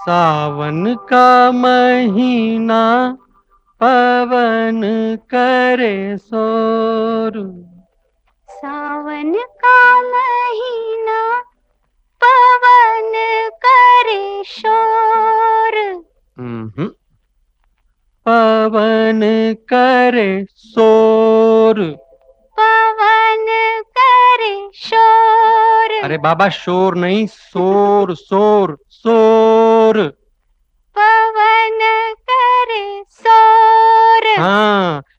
सावन का महीना पवन करे शोर। सावन का महीना पवन करे शोर। हम्म। पवन करे शोर। पवन करे शोर। अरे बाबा शोर नहीं, शोर शोर शोर। पवन करे शोर। हाँ,